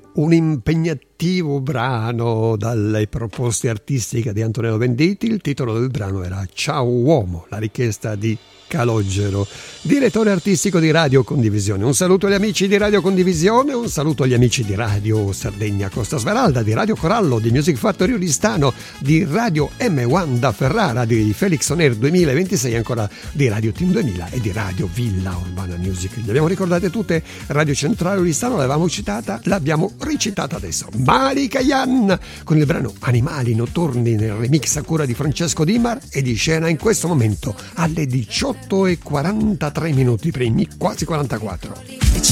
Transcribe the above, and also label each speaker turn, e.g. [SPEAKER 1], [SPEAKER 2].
[SPEAKER 1] Un impegnativo brano dalle proposte artistiche di Antonello Venditti. Il titolo del brano era Ciao Uomo, la richiesta di Calogero, direttore artistico di Radio Condivisione. Un saluto agli amici di Radio Condivisione, un saluto agli amici di Radio Sardegna Costa Smeralda, di Radio Corallo, di Music Factory Oristano, di Radio M1 da Ferrara, di Felix On Air 2026, ancora di Radio Team 2000 e di Radio Villa Urbana Music. Le abbiamo ricordate tutte. Radio Centrale Oristano l'avevamo citata, l'abbiamo recitata adesso. Malika Yan con il brano Animali Notturni nel remix a cura di Francesco Dimar e di scena in questo momento alle 18:43 primi, quasi 44.